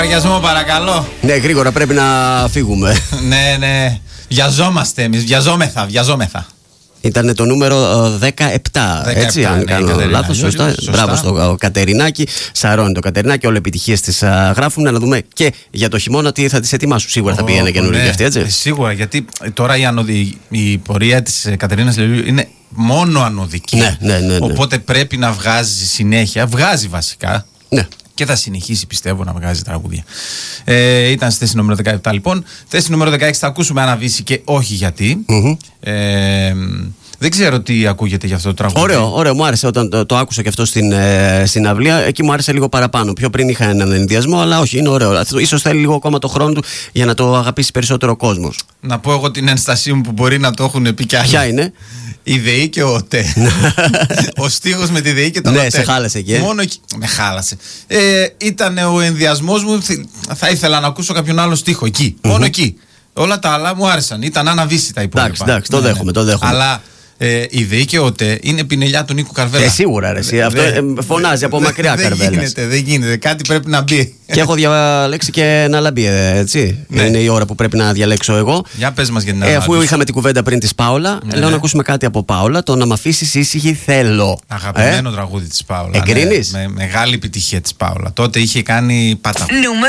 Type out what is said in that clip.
λογαριασμό, παρακαλώ. Ναι, γρήγορα πρέπει να φύγουμε. Ναι. Βιαζόμαστε εμείς. Βιαζόμεθα. Ήταν το νούμερο 17, έτσι, αν κάνω λάθος. Σωστά. Μπράβο στο Κατερινάκι. Σαρώνει το Κατερινάκι, όλο επιτυχίες της γράφουν. Να δούμε και για το χειμώνα τι θα τις ετοιμάσουν. Σίγουρα θα πει ένα καινούριο και αυτή, έτσι. Σίγουρα, γιατί τώρα η πορεία της Κατερίνας Λελίου είναι μόνο ανωδική. Ναι. Οπότε πρέπει να βγάζει συνέχεια. Βγάζει βασικά. Ναι. Και θα συνεχίσει, πιστεύω, να βγάζει τραγούδια. Ήταν στη θέση νούμερο 17, λοιπόν. Θέση νούμερο 16 θα ακούσουμε Αναβίση και όχι γιατί. Δεν ξέρω τι ακούγεται για αυτό το τραγούδι. Ωραίο. Μου άρεσε όταν το άκουσα και αυτό στην συναυλία. Εκεί μου άρεσε λίγο παραπάνω. Πιο πριν είχα έναν ενδιασμό, αλλά όχι, είναι ωραίο. Ίσως θέλει λίγο ακόμα το χρόνο του για να το αγαπήσει περισσότερο ο κόσμος. Να πω εγώ την ένστασή μου που μπορεί να το έχουν πει κι άλλοι. Ποια είναι? Η ΔΕΗ και ο ΟΤΕ. Ο στίχος με τη ΔΕΗ και τον ΟΤΕ. Ναι, σε χάλασε εκεί. Μόνο εκεί. Με χάλασε. Ήταν ο ενδιασμός μου. Θα ήθελα να ακούσω κάποιον άλλο στίχο εκεί. Μόνο εκεί. Όλα τα άλλα μου άρεσαν. Ήταν Αναβίση τα υπόλοιπα. Εντάξει, το δέχομαι. Αλλά η ΔΕΗ και ο ΟΤΕ είναι πινελιά του Νίκου Καρβέλα. Σίγουρα, ρε. Αυτό φωνάζει από μακριά Καρβέλας. Δεν γίνεται. Κάτι πρέπει να μπει. Και έχω διαλέξει και ένα λαμπί, έτσι. Ναι. Είναι η ώρα που πρέπει να διαλέξω εγώ. Για πες μας για την αναλύση. Αφού είχαμε την κουβέντα πριν της Πάολα, λέω να ακούσουμε κάτι από Πάολα. Το να μ' αφήσεις ήσυχη θέλω. Αγαπημένο τραγούδι της Πάολα. Εγκρίνεις? Με μεγάλη επιτυχία της Πάολα. Τότε είχε κάνει πάτα.